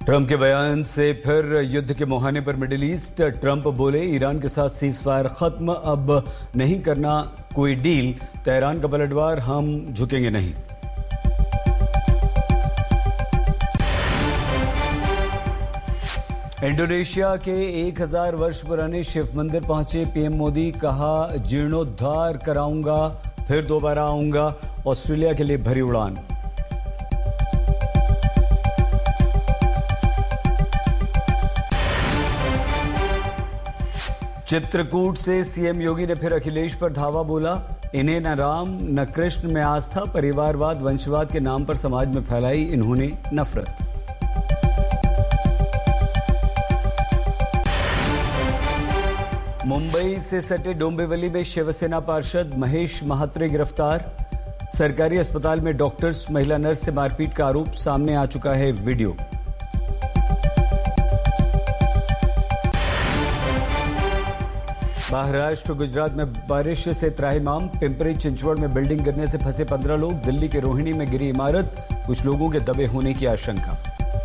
Trump के बयान से फिर युद्ध के मुहाने पर मिडिल ईस्ट। ट्रंप बोले ईरान के साथ सीजफायर खत्म, अब नहीं करना कोई डील, तेहरान का पलटवार, हम झुकेंगे नहीं। इंडोनेशिया के 1000 वर्ष पुराने शिव मंदिर पहुंचे पीएम मोदी, कहा जीर्णोद्धार कराऊंगा, फिर दोबारा आऊंगा, ऑस्ट्रेलिया के लिए भरी उड़ान। चित्रकूट से सीएम योगी ने फिर अखिलेश पर धावा, बोला इन्हें न राम न कृष्ण में आस्था, परिवारवाद वंशवाद के नाम पर समाज में फैलाई इन्होंने नफरत। मुंबई से सटे डोंबिवली में शिवसेना पार्षद महेश महात्रे गिरफ्तार, सरकारी अस्पताल में डॉक्टर्स महिला नर्स से मारपीट का आरोप, सामने आ चुका है वीडियो। महाराष्ट्र गुजरात में बारिश से त्राहिमाम, पिंपरी चिंचवड़ में बिल्डिंग गिरने से फंसे 15 लोग, दिल्ली के रोहिणी में गिरी इमारत, कुछ लोगों के दबे होने की आशंका।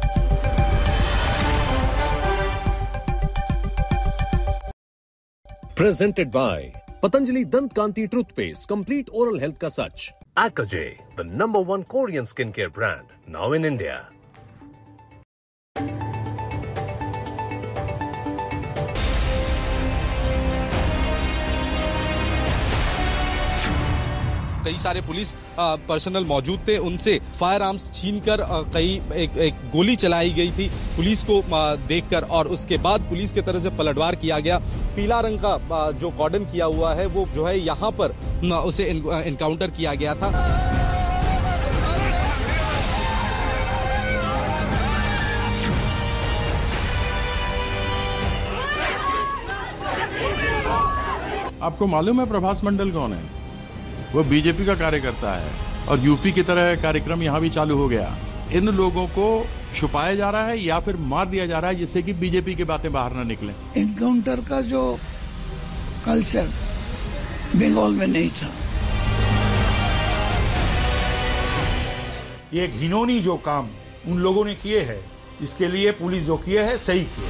Presented by Patanjali Dant Kanti Toothpaste, complete oral health ka sach. Akaje, the #1 Korean skincare brand, now in India. कई सारे पुलिस पर्सनल मौजूद थे, उनसे फायर आर्म्स छीनकर एक गोली चलाई गई थी पुलिस को देखकर, और उसके बाद पुलिस की तरफ से पलटवार किया गया। पीला रंग का जो कॉर्डन किया हुआ है वो जो है यहाँ पर उसे एनकाउंटर किया गया था। आपको मालूम है प्रभास मंडल कौन है? वो बीजेपी का कार्यकर्ता है, और यूपी की तरह कार्यक्रम यहाँ भी चालू हो गया। इन लोगों को छुपाया जा रहा है या फिर मार दिया जा रहा है जिससे कि बीजेपी की बातें बाहर ना निकले। एनकाउंटर का जो कल्चर बंगाल में नहीं था, ये घिनौनी जो काम उन लोगों ने किए हैं, इसके लिए पुलिस जो किए है सही किए।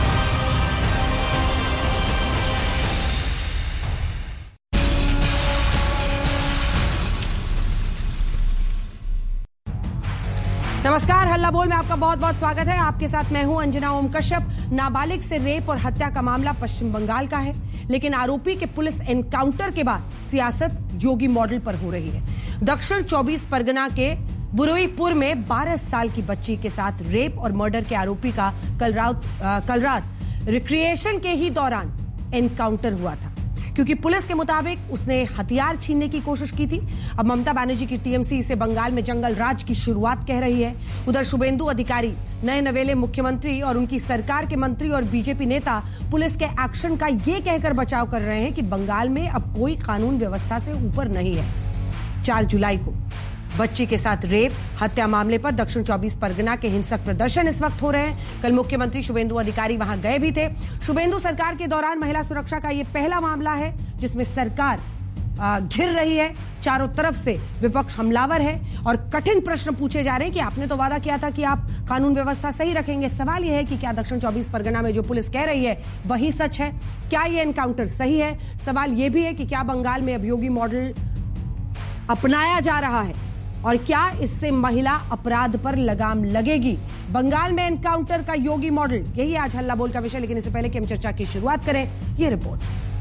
नमस्कार, हल्ला बोल में आपका बहुत बहुत स्वागत है। आपके साथ मैं हूं अंजना ओम कश्यप। नाबालिग से रेप और हत्या का मामला पश्चिम बंगाल का है, लेकिन आरोपी के पुलिस एनकाउंटर के बाद सियासत योगी मॉडल पर हो रही है। दक्षिण 24 परगना के बुरुईपुर में 12 साल की बच्ची के साथ रेप और मर्डर के आरोपी का कल रात रिक्रिएशन के ही दौरान एनकाउंटर हुआ था, क्योंकि पुलिस के मुताबिक उसने हथियार छीनने की कोशिश की थी। अब ममता बनर्जी की टीएमसी इसे बंगाल में जंगल राज की शुरुआत कह रही है। उधर शुभेंदु अधिकारी, नए नवेले मुख्यमंत्री और उनकी सरकार के मंत्री और बीजेपी नेता पुलिस के एक्शन का ये कहकर बचाव कर रहे हैं कि बंगाल में अब कोई कानून व्यवस्था से ऊपर नहीं है। 4 जुलाई को बच्ची के साथ रेप हत्या मामले पर दक्षिण 24 परगना के हिंसक प्रदर्शन इस वक्त हो रहे हैं। कल मुख्यमंत्री शुभेंदु अधिकारी वहां गए भी थे। शुभेंदु सरकार के दौरान महिला सुरक्षा का यह पहला मामला है जिसमें सरकार घिर रही है। चारों तरफ से विपक्ष हमलावर है और कठिन प्रश्न पूछे जा रहे हैं कि आपने तो वादा किया था कि आप कानून व्यवस्था सही रखेंगे। सवाल यह है कि क्या दक्षिण 24 परगना में जो पुलिस कह रही है वही सच है? क्या यह एनकाउंटर सही है? सवाल यह भी है कि क्या बंगाल में अब योगी मॉडल अपनाया जा रहा है और क्या इससे महिला अपराध पर लगाम लगेगी? बंगाल में एनकाउंटर का योगी मॉडल, यही आज हल्ला बोल का विषय। लेकिन इससे पहले कि हम चर्चा की शुरुआत करें, यह रिपोर्ट।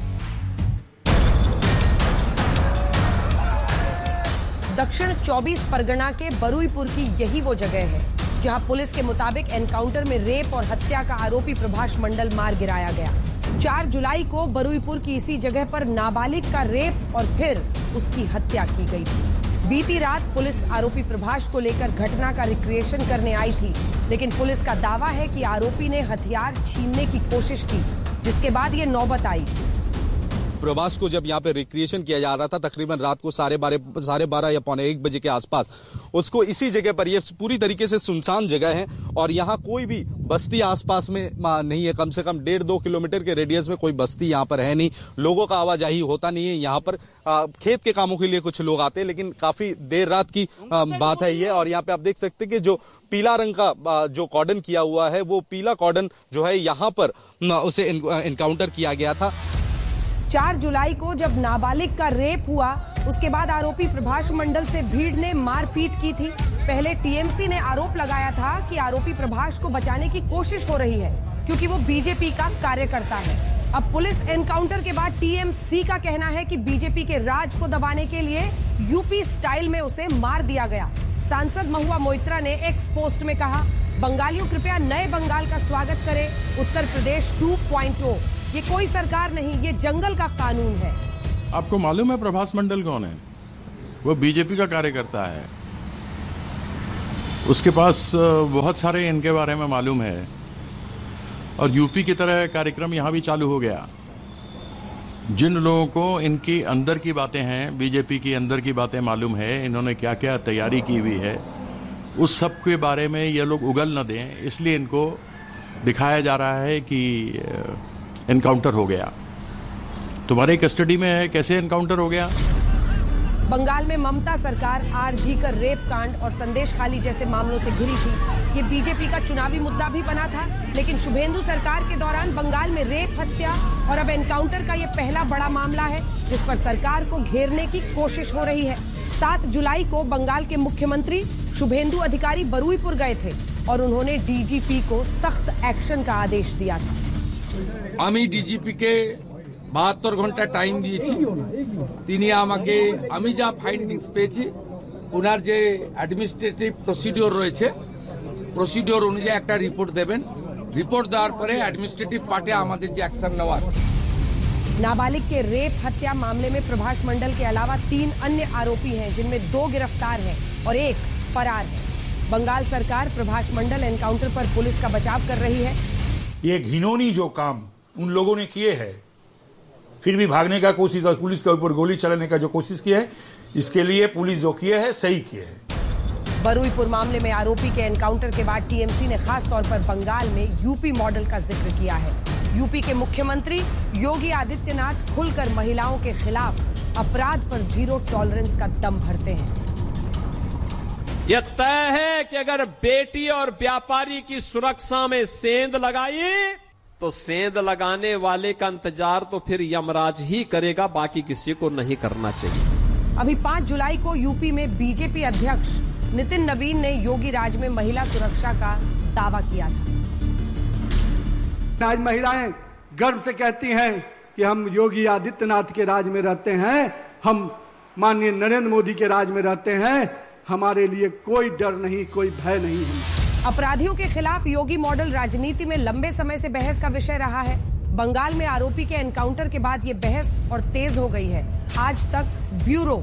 दक्षिण 24 परगना के बरुईपुर की यही वो जगह है जहां पुलिस के मुताबिक एनकाउंटर में रेप और हत्या का आरोपी प्रभास मंडल मार गिराया गया। 4 जुलाई को बरुईपुर की इसी जगह पर नाबालिग का रेप और फिर उसकी हत्या की गई थी। बीती रात पुलिस आरोपी प्रभास को लेकर घटना का रिक्रिएशन करने आई थी, लेकिन पुलिस का दावा है कि आरोपी ने हथियार छीनने की कोशिश की, जिसके बाद ये नौबत आई। प्रभास को जब यहाँ पे रिक्रिएशन किया जा रहा था, तकरीबन रात को 12:30 या 1:45 बजे के आसपास, उसको इसी जगह पर, ये पूरी तरीके से सुनसान जगह है और यहाँ कोई भी बस्ती आसपास में नहीं है। कम से कम 1.5-2 किलोमीटर के रेडियस में कोई बस्ती यहाँ पर है नहीं, लोगों का आवाजाही होता नहीं है। यहाँ पर खेत के कामों के लिए कुछ लोग आते हैं, लेकिन काफी देर रात की बात है ये। और यहाँ पे आप देख सकते हैं कि जो पीला रंग का जो कॉर्डन किया हुआ है, वो पीला कॉर्डन जो है यहाँ पर उसे इनकाउंटर किया गया था। 4 जुलाई को जब नाबालिग का रेप हुआ, उसके बाद आरोपी प्रभाष मंडल से भीड़ ने मारपीट की थी। पहले टीएमसी ने आरोप लगाया था कि आरोपी प्रभाष को बचाने की कोशिश हो रही है क्योंकि वो बीजेपी का कार्यकर्ता है। अब पुलिस एनकाउंटर के बाद टीएमसी का कहना है कि बीजेपी के राज को दबाने के लिए यूपी स्टाइल में उसे मार दिया गया। सांसद महुआ मोइत्रा ने एक्स पोस्ट में कहा, बंगालियों कृपया नए बंगाल का स्वागत करें, उत्तर प्रदेश 2.0। ये कोई सरकार नहीं, ये जंगल का कानून है। आपको मालूम है प्रभाष मंडल कौन है? वो बीजेपी का कार्यकर्ता है। उसके पास बहुत सारे इनके बारे में मालूम है और यूपी की तरह कार्यक्रम यहाँ भी चालू हो गया। जिन लोगों को इनकी अंदर की बातें हैं, बीजेपी की अंदर की बातें मालूम है, इन्होंने क्या क्या तैयारी की हुई है, उस सब के बारे में ये लोग उगल न दें, इसलिए इनको दिखाया जा रहा है कि एनकाउंटर हो गया। तुम्हारे कस्टडी में है, कैसे एनकाउंटर हो गया? बंगाल में ममता सरकार आरजी का रेप कांड और संदेश खाली जैसे मामलों से घिरी थी। ये बीजेपी का चुनावी मुद्दा भी बना था, लेकिन शुभेंदु सरकार के दौरान बंगाल में रेप, हत्या और अब एनकाउंटर का ये पहला बड़ा मामला है जिस पर सरकार को घेरने की कोशिश हो रही है। 7 जुलाई को बंगाल के मुख्यमंत्री शुभेंदु अधिकारी बरुईपुर गए थे और उन्होंने डीजीपी को सख्त एक्शन का आदेश दिया था। আমি ডিজিপিকে 72 ঘন্টা টাইম দিয়েছি। তিনি আমাকে আমি যা ফাইন্ডিংস পেয়েছি, ওনার যে অ্যাডমিনিস্ট্রেটিভ প্রসিডিওর রয়েছে, প্রসিডিওর অনুযায়ী একটা রিপোর্ট দেবেন। রিপোর্ট দেওয়ার পরে অ্যাডমিনিস্ট্রেটিভ পার্টে আমাদের যে অ্যাকশন নেওয়ার। नाबालिग के रेप हत्या मामले में प्रभाष मंडल के अलावा 3 अन्य आरोपी हैं, जिनमें 2 गिरफ्तार हैं और 1 फरार है। बंगाल सरकार प्रभाष मंडल एनकाउंटर पर पुलिस का बचाव कर रही है। ये घिनौनी जो काम उन लोगों ने किए हैं, फिर भी भागने का कोशिश और पुलिस के ऊपर गोली चलाने का जो कोशिश की है, इसके लिए पुलिस जो किए है सही किए है। बरुईपुर मामले में आरोपी के एनकाउंटर के बाद टीएमसी ने खास तौर पर बंगाल में यूपी मॉडल का जिक्र किया है। यूपी के मुख्यमंत्री योगी आदित्यनाथ खुलकर महिलाओं के खिलाफ अपराध पर 0 टॉलरेंस का दम भरते हैं। यह तय है कि अगर बेटी और व्यापारी की सुरक्षा में सेंध लगाई तो सेंध लगाने वाले का इंतजार तो फिर यमराज ही करेगा, बाकी किसी को नहीं करना चाहिए। अभी 5 जुलाई को यूपी में बीजेपी अध्यक्ष नितिन नवीन ने योगी राज में महिला सुरक्षा का दावा किया था। आज महिलाएं गर्व से कहती हैं कि हम योगी आदित्यनाथ के राज में रहते हैं, हम माननीय नरेंद्र मोदी के राज में रहते हैं, हमारे लिए कोई डर नहीं, कोई भय नहीं है। अपराधियों के खिलाफ योगी मॉडल राजनीति में लंबे समय से बहस का विषय रहा है। बंगाल में आरोपी के एनकाउंटर के बाद ये बहस और तेज हो गई है। आज तक ब्यूरो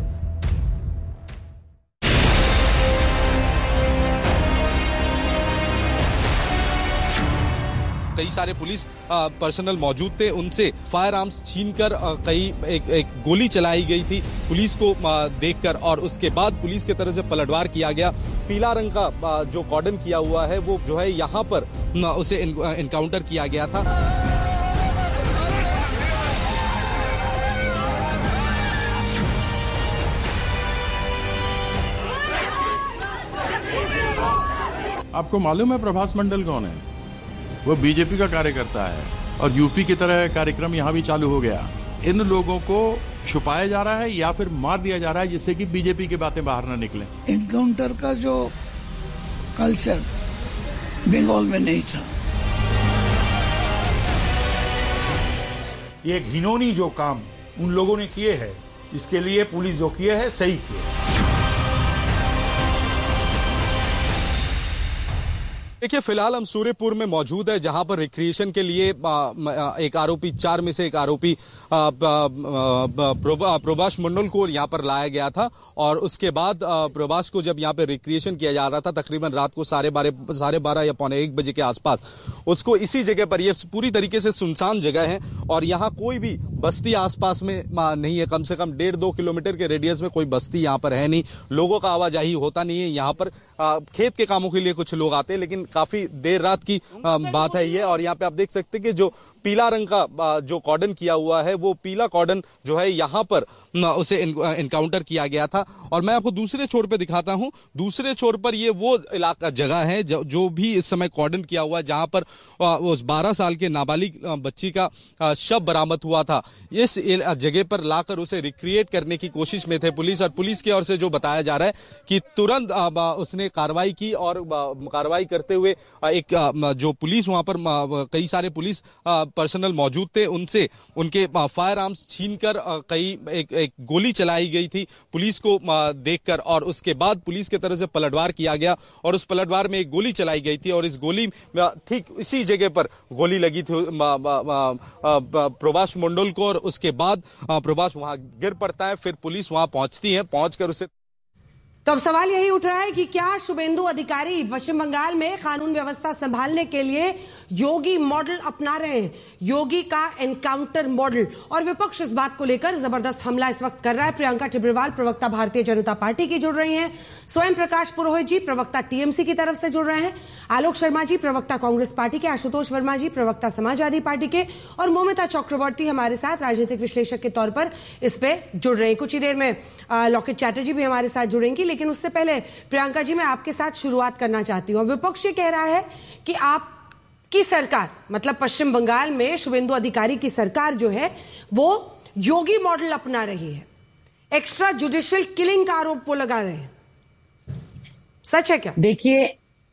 कई सारे पुलिस पर्सनल मौजूद थे, उनसे फायर आर्म्स छीनकर एक गोली चलाई गई थी पुलिस को देखकर, और उसके बाद पुलिस की तरफ से पलटवार किया गया। पीला रंग का जो कॉर्डन किया हुआ है, वो जो है यहाँ पर उसे इनकाउंटर किया गया था। आपको मालूम है प्रभाष मंडल कौन है? वो बीजेपी का कार्यकर्ता है और यूपी की तरह कार्यक्रम यहाँ भी चालू हो गया। इन लोगों को छुपाया जा रहा है या फिर मार दिया जा रहा है जिससे कि बीजेपी की बातें बाहर न निकले। एनकाउंटर का जो कल्चर बंगाल में नहीं था, ये घिनौनी जो काम उन लोगों ने किए हैं, इसके लिए पुलिस जो किए है सही किए। देखिए, फिलहाल हम सूर्यपुर में मौजूद है, जहां पर रिक्रिएशन के लिए एक आरोपी, 4 में से एक आरोपी प्रभाष मंडल को यहां पर लाया गया था, और उसके बाद प्रभाष को जब यहां पर रिक्रिएशन किया जा रहा था, तकरीबन रात को 12:30 या 1:45 बजे के आसपास, उसको इसी जगह पर, यह पूरी तरीके से सुनसान जगह है और यहाँ कोई भी बस्ती आसपास में नहीं है। कम से कम 1.5-2 किलोमीटर के रेडियस में कोई बस्ती यहाँ पर है नहीं, लोगों का आवाजाही होता नहीं है। यहाँ पर खेत के कामों के लिए कुछ लोग आते हैं, लेकिन काफी देर रात की बात है ये, और यहाँ पे आप देख सकते हैं कि जो पीला रंग का जो कॉर्डन किया हुआ है, वो पीला कॉर्डन जो है यहाँ पर उसे इनकाउंटर किया गया था। और मैं आपको दूसरे छोर पे दिखाता हूँ। दूसरे छोर पर ये वो इलाका जगह है जो भी इस समय कॉर्डन किया हुआ है, जहां पर उस 12 साल के नाबालिग बच्ची का शव बरामद हुआ था। इस जगह पर लाकर उसे रिक्रिएट करने की कोशिश में थे पुलिस, और पुलिस की ओर से जो बताया जा रहा है कि तुरंत उसने कार्रवाई की, और कार्रवाई करते हुए एक जो पुलिस वहां पर कई सारे पुलिस पर्सनल मौजूद थे, उनसे उनके फायर आर्म्स छीनकर एक गोली चलाई गई थी पुलिस को देखकर, और उसके बाद पुलिस की तरफ से पलटवार किया गया, और उस पलटवार में एक गोली चलाई गई थी, और इस गोली ठीक इसी जगह पर गोली लगी थी प्रभाष मंडल को, और उसके बाद प्रभाष वहां गिर पड़ता है। फिर पुलिस वहां पहुंचती है, पहुंचकर उसे तो अब सवाल यही उठ रहा है कि क्या शुभेंदु अधिकारी पश्चिम बंगाल में कानून व्यवस्था संभालने के लिए योगी मॉडल अपना रहे हैं, योगी का एनकाउंटर मॉडल। और विपक्ष इस बात को लेकर जबरदस्त हमला इस वक्त कर रहा है। प्रियंका टिब्रेवाल प्रवक्ता भारतीय जनता पार्टी की जुड़ रही हैं, स्वयं प्रकाश पुरोहित जी प्रवक्ता टीएमसी की तरफ से जुड़ रहे हैं, आलोक शर्मा जी प्रवक्ता कांग्रेस पार्टी के, आशुतोष वर्मा जी प्रवक्ता समाजवादी पार्टी के, और मौमिता चक्रवर्ती हमारे साथ राजनीतिक विश्लेषक के तौर पर इस पे जुड़ रहे हैं। कुछ ही देर में लॉकेट चैटर्जी भी हमारे साथ जुड़ेंगी, लेकिन उससे पहले प्रियंका जी मैं आपके साथ शुरुआत करना चाहती हूं। विपक्ष ये कह रहा है कि आपकी सरकार, मतलब पश्चिम बंगाल में शुभेंदु अधिकारी की सरकार जो है वो योगी मॉडल अपना रही है, एक्स्ट्रा जुडिशियल किलिंग का आरोप वो लगा रहे हैं। सच है क्या? देखिए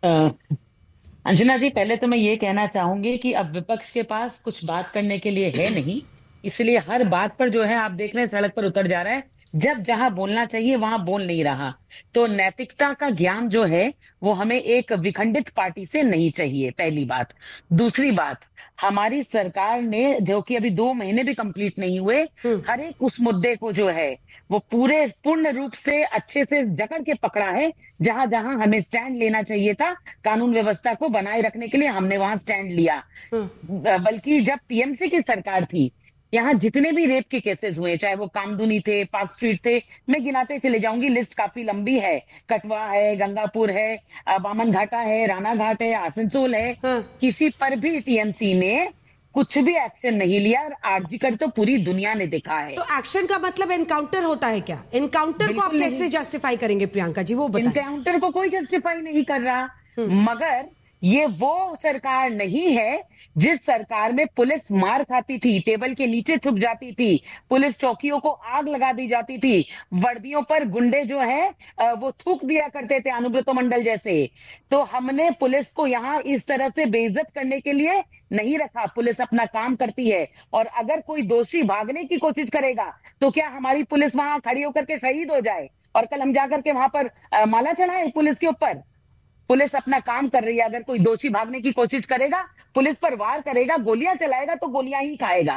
अंजना जी, पहले तो मैं ये कहना चाहूंगी कि अब विपक्ष के पास कुछ बात करने के लिए है नहीं, इसलिए हर बात पर जो है आप देख रहे हैं सड़क पर उतर जा रहा है, जब जहां बोलना चाहिए वहां बोल नहीं रहा। तो नैतिकता का ज्ञान जो है वो हमें एक विखंडित पार्टी से नहीं चाहिए, पहली बात। दूसरी बात, हमारी सरकार ने, जो कि अभी 2 महीने भी कंप्लीट नहीं हुए, हर एक उस मुद्दे को जो है वो पूर्ण रूप से अच्छे से जकड़ के पकड़ा है। जहां जहां हमें स्टैंड लेना चाहिए था कानून व्यवस्था को बनाए रखने के लिए, हमने वहां स्टैंड लिया। बल्कि जब टीएमसी की सरकार थी, यहाँ जितने भी रेप के केसेस हुए, चाहे वो कामदुनी थे, पार्क स्ट्रीट थे, मैं गिनाते चले जाऊंगी, लिस्ट काफी लंबी है। कटवा है, गंगापुर है, बामन घाटा है, राना घाट है, आसनसोल है, किसी पर भी टीएमसी ने कुछ भी एक्शन नहीं लिया। आरजी कर तो पूरी दुनिया ने देखा है। तो एक्शन का मतलब एनकाउंटर होता है क्या? एनकाउंटर को आप कैसे जस्टिफाई करेंगे प्रियंका जी, वो बताएं। एनकाउंटर को कोई जस्टिफाई नहीं कर रहा, मगर ये वो सरकार नहीं है जिस सरकार में पुलिस मार खाती थी, टेबल के नीचे छुप जाती थी, पुलिस चौकियों को आग लगा दी जाती थी, वर्दियों पर गुंडे जो है वो थूक दिया करते थे, अनुब्रत मंडल जैसे। तो हमने पुलिस को यहाँ इस तरह से बेइज्जत करने के लिए नहीं रखा। पुलिस अपना काम करती है, और अगर कोई दोषी भागने की कोशिश करेगा तो क्या हमारी पुलिस वहां खड़ी होकर के शहीद हो जाए और कल हम जाकर के वहां पर माला चढ़ाए पुलिस के ऊपर? पुलिस अपना काम कर रही है। अगर कोई दोषी भागने की कोशिश करेगा, पुलिस पर वार करेगा, गोलियां चलाएगा, तो गोलियां ही खाएगा।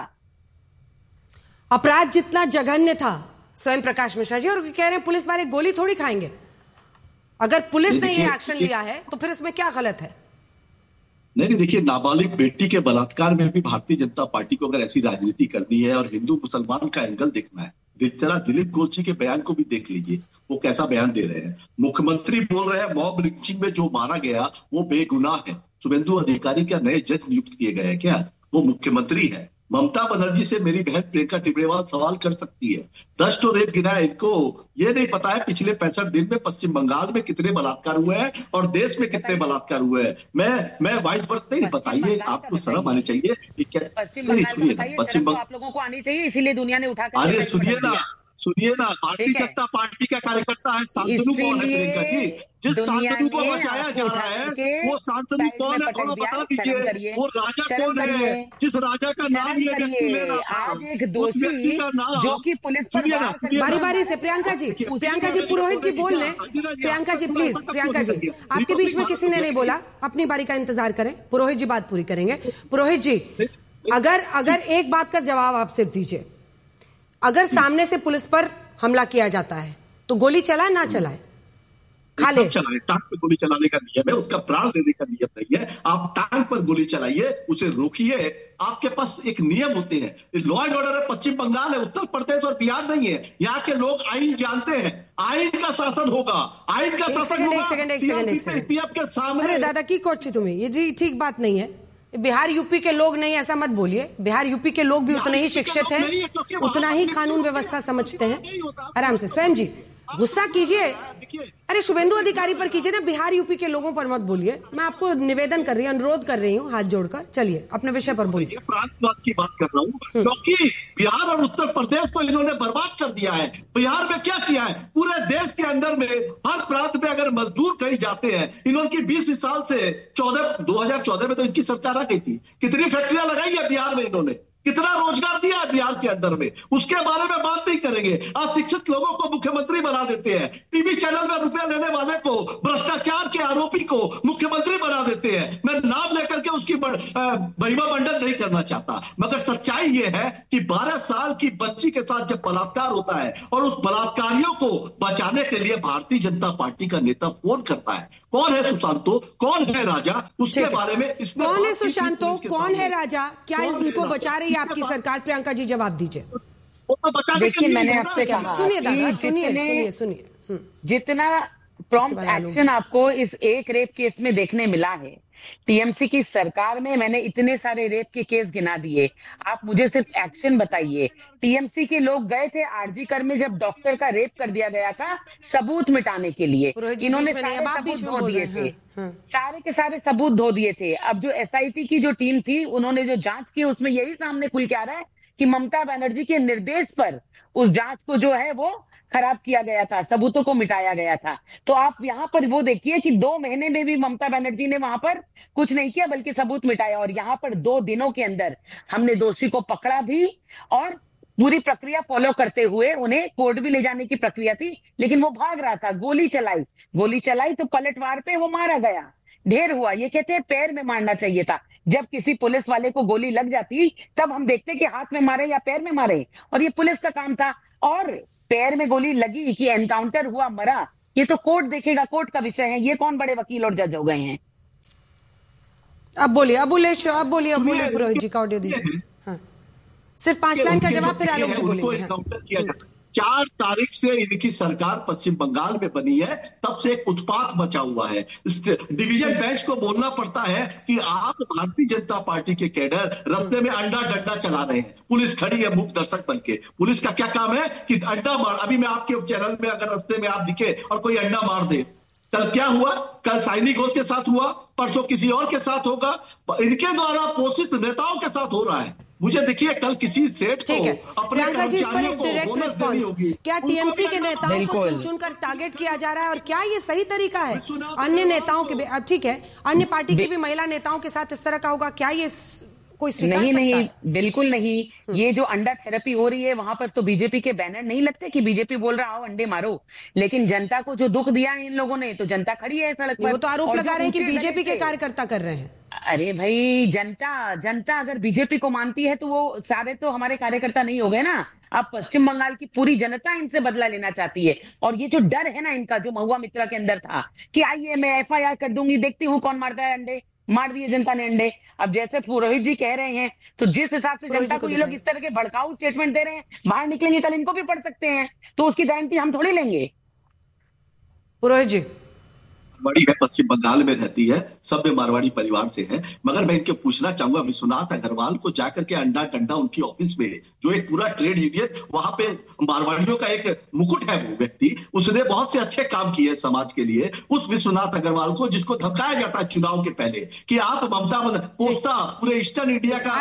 अपराध जितना जघन्य था, स्वयं प्रकाश मिश्रा जी, और कह रहे हैं पुलिस वाले गोली थोड़ी खाएंगे। अगर पुलिस ने ये एक्शन लिया है तो फिर इसमें क्या गलत है? नहीं, देखिए, नाबालिग बेटी के बलात्कार में भी भारतीय जनता पार्टी को अगर ऐसी राजनीति करनी है और हिंदू मुसलमान का एंगल देखना है, जरा दिलीप गोलची के बयान को भी देख लीजिए, वो कैसा बयान दे रहे हैं। मुख्यमंत्री बोल रहे हैं मॉब लिंचिंग में जो मारा गया वो बेगुनाह है। शुभेंदु अधिकारी क्या नए जज नियुक्त किए गए हैं क्या? वो मुख्यमंत्री है। ममता बनर्जी से मेरी बहन प्रियंका टिब्रेवाल सवाल कर सकती है। 10 तो रेप गिना है, इनको ये नहीं पता है पिछले 65 दिन में पश्चिम बंगाल में कितने बलात्कार हुए हैं और देश में कितने बलात्कार हुए हैं। मैं वाइस वर्ष नहीं बताइए, आपको शर्म आनी चाहिए। पश्चिम बंगाल आप लोगों को आनी चाहिए, इसीलिए दुनिया ने उठाकर। अरे सुनिए ना, भारतीय जनता पार्टी का कार्यकर्ता है शांतनु कौन है प्रियंका जी? जिस शांतनु को बचाया जा रहा है वो शांतनु कौन है, थोड़ा बता दीजिए। वो राजा कौन है जिस राजा का नाम ये व्यक्ति ले रहा था? आज एक दोषी जो कि पुलिस पर बारी बारी से प्रियंका जी पुरोहित जी बोल लें। प्रियंका जी प्लीज, प्रियंका जी आपके बीच में किसी ने नहीं बोला, अपनी बारी का इंतजार करें। पुरोहित जी बात पूरी करेंगे। पुरोहित जी, अगर एक बात का जवाब आप सिर्फ दीजिए, अगर सामने से पुलिस पर हमला किया जाता है तो गोली चलाए ना चलाए? खाले चलाए, टांग पर गोली चलाने का नियम है, उसका प्राण लेने का नियम नहीं है। आप टांग पर गोली चलाइए, उसे रोकिए, आपके पास एक नियम होते हैं। लॉ एंड ऑर्डर है, पश्चिम बंगाल है, उत्तर प्रदेश और बिहार नहीं है। यहाँ के लोग आईन जानते हैं, आईन का शासन होगा, आईन का शासन होगा। एक सेकंड के सामने। अरे दादा की कोची तुम्हें, ये जी ठीक बात नहीं है। बिहार यूपी के लोग नहीं, ऐसा मत बोलिए। बिहार यूपी के लोग भी उतने ही शिक्षित हैं, उतना ही कानून व्यवस्था समझते हैं। आराम से स्वयं जी गुस्सा कीजिए, अरे शुभेंदु अधिकारी पर कीजिए ना, बिहार यूपी के लोगों पर मत बोलिए। मैं आपको निवेदन कर रही हूँ, अनुरोध कर रही हूँ हाथ जोड़कर। चलिए अपने विषय पर बोलिए। प्रांतवाद की बात कर रहा हूँ, क्योंकि बिहार और उत्तर प्रदेश को इन्होंने बर्बाद कर दिया है। बिहार में क्या किया है, पूरे देश के अंदर में हर प्रांत में अगर मजदूर कहीं जाते हैं, इन्होंने 20 साल से 2014 में तो इनकी सरकार आ गई थी, कितनी फैक्ट्रियां लगाई है बिहार में, इन्होंने कितना रोजगार दिया है बिहार के अंदर में, उसके बारे में बात नहीं करेंगे। आज शिक्षित लोगों को मुख्यमंत्री बना देते हैं, टीवी चैनल में रुपया लेने वाले को, भ्रष्टाचार के आरोपी को मुख्यमंत्री बना देते हैं। मैं नाम लेकर के उसकी महिमा मंडन नहीं करना चाहता, मगर सच्चाई ये है कि 12 साल की बच्ची के साथ जब बलात्कार होता है और उस बलात्कारियों को बचाने के लिए भारतीय जनता पार्टी का नेता फोन करता है, कौन है सुशांतो, कौन है राजा, उसके बारे में कौन है सुशांतो, कौन है राजा, क्या उनको बचा रही है आपकी सरकार? प्रियंका जी जवाब दीजिए। देखिए मैंने आपसे कहा, सुनिए दादा, सुनिए जितना प्रॉम्प्ट एक्शन आपको इस एक रेप केस में देखने मिला है, टीएमसी की सरकार में मैंने इतने सारे रेप के केस गिना दिए, आप मुझे सिर्फ एक्शन बताइए। टीएमसी के लोग गए थे आरजी कर में जब डॉक्टर का रेप कर दिया गया था, सबूत मिटाने के लिए इन्होंने सारे सबूत धो दिए थे, सारे के सारे सबूत धो दिए थे। अब जो एसआईटी की जो टीम थी, उन्होंने जो जांच की, उसमें यही सामने खुल के आ रहा है कि ममता बनर्जी के निर्देश पर उस जांच को जो है वो खराब किया गया था, सबूतों को मिटाया गया था। तो आप यहाँ पर वो देखिए कि 2 महीने में भी ममता बनर्जी ने वहां पर कुछ नहीं किया, बल्कि सबूत मिटाया। और यहाँ पर 2 दिनों के अंदर हमने दोषी को पकड़ा भी, और पूरी प्रक्रिया फॉलो करते हुए उन्हें कोर्ट भी ले जाने की प्रक्रिया थी, लेकिन वो भाग रहा था। गोली चलाई तो पलटवार पे वो मारा गया, ढेर हुआ। ये कहते हैं पैर में मारना चाहिए था। जब किसी पुलिस वाले को गोली लग जाती तब हम देखते कि हाथ में मारे या पैर में मारे, और ये पुलिस का काम था। और पैर में गोली लगी कि एनकाउंटर हुआ, मरा, ये तो कोर्ट देखेगा, कोर्ट का विषय है। ये कौन बड़े वकील और जज हो गए हैं? अब बोलिए पुरोहित जी का ऑडियो दीजिए। हाँ, सिर्फ 5 लाइन का जवाब, फिर आलोक जी बोलेंगे। 4 तारीख से इनकी सरकार पश्चिम बंगाल में बनी है, तब से एक उत्पात मचा हुआ है। डिवीजन बेंच को बोलना पड़ता है कि आप भारतीय जनता पार्टी के कैडर रास्ते में अंडा डंडा चला रहे हैं, पुलिस खड़ी है मूक दर्शक बन के। पुलिस का क्या काम है कि अंडा मार। अभी मैं आपके चैनल में अगर रास्ते में आप दिखे और कोई अंडा मार दे, कल क्या हुआ, कल साइनी घोष के साथ हुआ, परसों किसी और के साथ होगा, इनके द्वारा पोषित नेताओं के साथ हो रहा है। मुझे देखिए कल किसी सेठ को अपने कर्मचारियों को डायरेक्ट रिस्पॉन्स, क्या टीएमसी के नेताओं को चुनकर टारगेट किया जा रहा है, और क्या ये सही तरीका है? अन्य नेताओं के, अब ठीक है, अन्य पार्टी की भी महिला नेताओं के साथ इस तरह का होगा, क्या ये कोई स्वीकार सकता है? नहीं, बिल्कुल नहीं। ये जो अंडा थेरेपी हो रही है, वहां पर तो बीजेपी के बैनर नहीं लगते कि बीजेपी बोल रहा हो अंडे मारो, लेकिन जनता को जो दुख दिया है इन लोगों ने, तो जनता खड़ी है सड़क पर। वो तो आरोप लगा रहे हैं कि बीजेपी के कार्यकर्ता कर रहे हैं। अरे भाई, जनता अगर बीजेपी को मानती है तो वो सारे तो हमारे कार्यकर्ता नहीं हो गए ना। अब पश्चिम बंगाल की पूरी जनता इनसे बदला लेना चाहती है, और ये जो डर है ना इनका, जो महुआ मित्रा के अंदर था कि आइए मैं एफआईआर कर दूंगी, देखती हूँ कौन मारता है अंडे, मार दिए जनता ने अंडे। अब जैसे पुरोहित जी कह रहे हैं, तो जिस हिसाब से जनता को ये लोग इस तरह के भड़काऊ स्टेटमेंट दे रहे हैं, बाहर निकलेंगे कल इनको भी पढ़ सकते हैं, तो उसकी गारंटी हम थोड़ी लेंगे। पुरोहित जी बड़ी है, पश्चिम बंगाल में रहती है, सभ्य मारवाड़ी परिवार से है, मगर मैं इनके पूछना चाहूंगा, विश्वनाथ अग्रवाल को जाकर के अंडा डंडा उनकी ऑफिस में, जो एक पूरा ट्रेड यूनियन वहां पे मारवाड़ियों का एक मुकुट है, वो व्यक्ति, उसने बहुत से अच्छे काम किए समाज के लिए। उस विश्वनाथ अग्रवाल को, जिसको धमकाया जाता है चुनाव के पहले कि आप ममता पोस्ता पूरे ईस्टर्न इंडिया का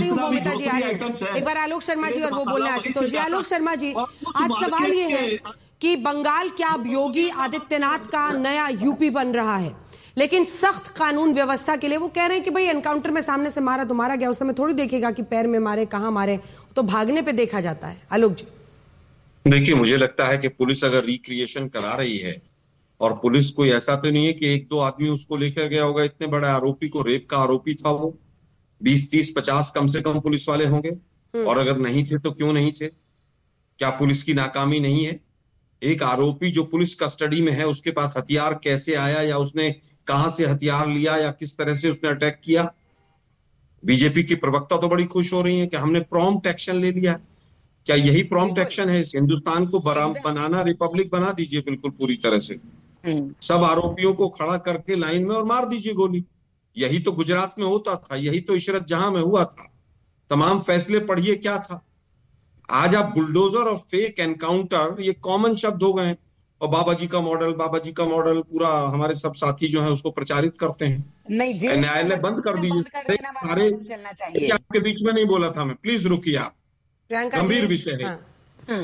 आइटम्स है। एक बार आलोक शर्मा जी और वो बोलना, आशुतोष जी। आलोक शर्मा जी, आज सवाल ये है कि बंगाल क्या अब योगी आदित्यनाथ का नया यूपी बन रहा है, लेकिन सख्त कानून व्यवस्था के लिए वो कह रहे हैं कि भाई एनकाउंटर में सामने से मारा तो मारा गया, उस समय थोड़ी देखेगा कि पैर में मारे, कहां मारे, तो भागने पे देखा जाता है। आलोक जी देखिए, मुझे लगता है कि पुलिस अगर रिक्रिएशन करा रही है, और पुलिस कोई ऐसा तो नहीं है कि 1-2 आदमी उसको लेकर गया होगा, इतने बड़े आरोपी को, रेप का आरोपी था वो, 20, 30, 50 कम से कम पुलिस वाले होंगे, और अगर नहीं थे तो क्यों नहीं थे? क्या पुलिस की नाकामी नहीं है? एक आरोपी जो पुलिस कस्टडी में है उसके पास हथियार कैसे आया, या उसने कहां से हथियार लिया, या किस तरह से उसने अटैक किया। बीजेपी की प्रवक्ता तो बड़ी खुश हो रही है कि हमने प्रॉम्प्ट एक्शन ले लिया। क्या यही प्रॉम्प्ट एक्शन है? हिंदुस्तान को बनाना रिपब्लिक बना दीजिए बिल्कुल पूरी तरह से, सब आरोपियों को खड़ा करके लाइन में और मार दीजिए गोली। यही तो गुजरात में होता था, यही तो इशरत जहां में हुआ था। तमाम फैसले पढ़िए क्या था। आज आप बुलडोजर और फेक एनकाउंटर ये कॉमन शब्द हो गए हैं, और बाबा जी का मॉडल पूरा हमारे सब साथी जो है उसको प्रचारित करते हैं। न्यायालय बंद कर दीजिए सारे। आपके बीच में नहीं बोला था मैं, प्लीज रुकिए आप, गंभीर विषय है।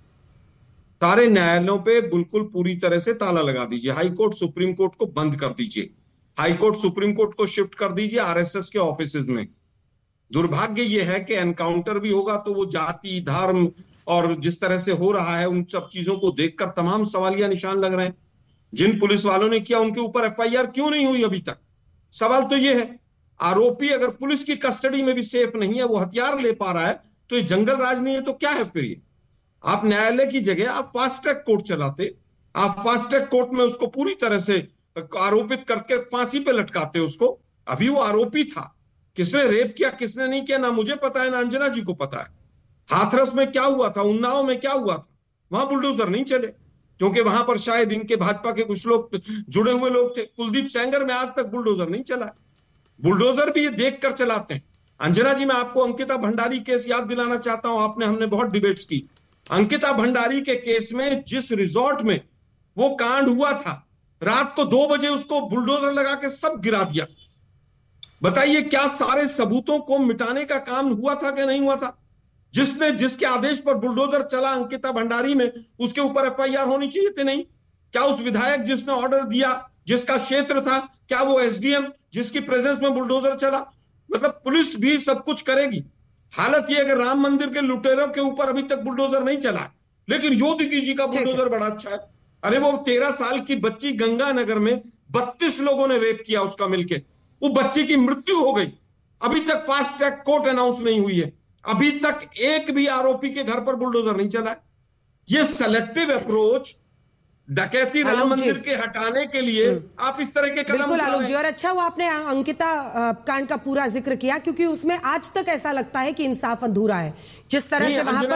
सारे न्यायालयों पे बिल्कुल पूरी तरह से ताला लगा दीजिए। हाई कोर्ट सुप्रीम कोर्ट को बंद कर दीजिए, हाई कोर्ट सुप्रीम कोर्ट को शिफ्ट कर दीजिए आरएसएस के ऑफिसेज में। दुर्भाग्य यह है कि एनकाउंटर भी होगा तो वो जाति, धर्म और जिस तरह से हो रहा है उन सब चीजों को देखकर तमाम सवालिया निशान लग रहे हैं। जिन पुलिस वालों ने किया उनके ऊपर एफआईआर क्यों नहीं हुई अभी तक? सवाल तो ये है, आरोपी अगर पुलिस की कस्टडी में भी सेफ नहीं है, वो हथियार ले पा रहा है, तो ये जंगल राज नहीं है तो क्या है फिर? ये आप न्यायालय की जगह आप फास्ट ट्रैक कोर्ट चलाते, आप फास्ट ट्रैक कोर्ट में उसको पूरी तरह से आरोपित करके फांसी पे लटकाते उसको। अभी वो आरोपी था, किसने रेप किया किसने नहीं किया ना मुझे पता है ना अंजना जी को पता है। हाथरस में क्या हुआ था, उन्नाव में क्या हुआ था, वहां बुलडोजर नहीं चले क्योंकि वहां पर शायद इनके भाजपा के कुछ लोग जुड़े हुए लोग थे। कुलदीप सेंगर में आज तक बुलडोजर नहीं चला। बुलडोजर भी ये देख कर चलाते हैं। अंजना जी, मैं आपको अंकिता भंडारी केस याद दिलाना चाहता हूं, हमने बहुत डिबेट्स की। अंकिता भंडारी के केस में जिस रिजॉर्ट में वो कांड हुआ था, रात को 2 बजे उसको बुलडोजर लगा के सब गिरा दिया। बताइए क्या सारे सबूतों को मिटाने का काम हुआ था कि नहीं हुआ था? जिसके आदेश पर बुलडोजर चला अंकिता भंडारी में, उसके ऊपर एफआईआर होनी चाहिए थी नहीं? क्या उस विधायक जिसने ऑर्डर दिया, जिसका क्षेत्र था, क्या वो एसडीएम जिसकी प्रेजेंस में बुलडोजर चला? मतलब पुलिस भी सब कुछ करेगी। हालत ये अगर राम मंदिर के लुटेरों के ऊपर अभी तक बुलडोजर नहीं चला, लेकिन योगी जी का बुलडोजर बड़ा अच्छा है। अरे वो 13 साल की बच्ची गंगानगर में 32 लोगों ने रेप किया उसका मिलके, वो बच्ची की मृत्यु हो गई। अभी तक फास्ट ट्रैक कोर्ट अनाउंस नहीं हुई है, अभी तक एक भी आरोपी के घर पर बुलडोजर नहीं चला है। ये सेलेक्टिव अप्रोच डकैती राम मंदिर के हटाने के लिए आप इस तरह के कदम बिल्कुल आलोक जी, और अच्छा वो आपने अंकिता कांड का पूरा जिक्र किया, क्योंकि उसमें आज तक ऐसा लगता है कि इंसाफ अधूरा है। जिस तरह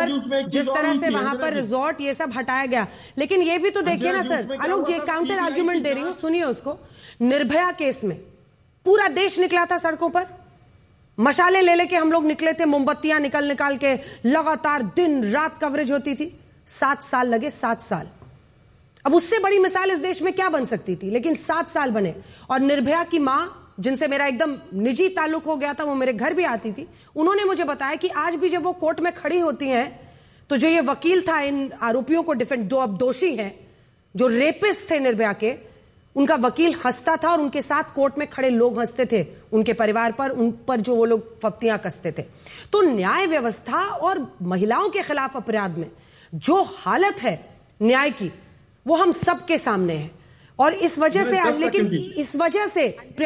से वहां पर रिजॉर्ट ये सब हटाया गया, लेकिन ये भी तो देखिए ना सर, आलोक जी एक काउंटर आर्ग्यूमेंट दे रही हूँ, सुनिए उसको। निर्भया केस में पूरा देश निकला था सड़कों पर, मशाले ले लेके हम लोग निकले थे, मोमबत्तियां निकाल के लगातार दिन रात कवरेज होती थी। 7 साल लगे, 7 साल। अब उससे बड़ी मिसाल इस देश में क्या बन सकती थी, लेकिन 7 साल बने। और निर्भया की मां, जिनसे मेरा एकदम निजी ताल्लुक हो गया था, वो मेरे घर भी आती थी, उन्होंने मुझे बताया कि आज भी जब वो कोर्ट में खड़ी होती हैं तो जो ये वकील था इन आरोपियों को डिफेंड, जो अब दोषी हैं, जो रेपिस्ट थे निर्भया के, उनका वकील हंसता था और उनके साथ कोर्ट में खड़े लोग हंसते थे, उनके परिवार पर, उन पर जो वो लोग फप्तियां कसते थे। तो न्याय व्यवस्था और महिलाओं के खिलाफ अपराध में जो हालत है न्याय की, वो हम सबके सामने है। और इस वजह से आज, लेकिन इस वजह से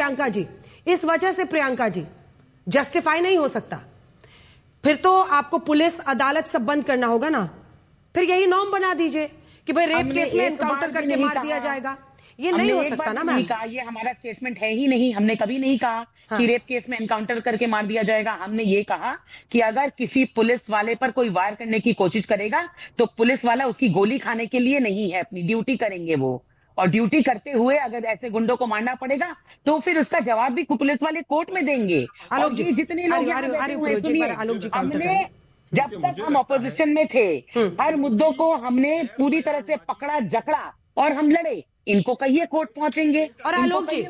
प्रियंका जी जस्टिफाई नहीं हो सकता। फिर तो आपको पुलिस अदालत सब बंद करना होगा ना, फिर यही नॉर्म बना दीजिए कि भाई रेप केस में एनकाउंटर करके मार दिया जाएगा। ये नहीं हो सकता ना मैम। ये हमारा स्टेटमेंट है ही नहीं, हमने कभी नहीं कहा कि रेप केस में एनकाउंटर करके मार दिया जाएगा। हमने ये कहा कि अगर किसी पुलिस वाले पर कोई वार करने की कोशिश करेगा तो पुलिस वाला उसकी गोली खाने के लिए नहीं है, अपनी ड्यूटी करेंगे वो, और ड्यूटी करते हुए अगर ऐसे गुंडों को मारना पड़ेगा तो फिर उसका जवाब भी पुलिस वाले कोर्ट में देंगे। आलोक जी, जितने लोग हमने जब तक हम ऑपोजिशन में थे, हर मुद्दों को हमने पूरी तरह से पकड़ा जकड़ा और हम लड़े। इनको कहिए कोर्ट पहुंचेंगे। और आलोक जी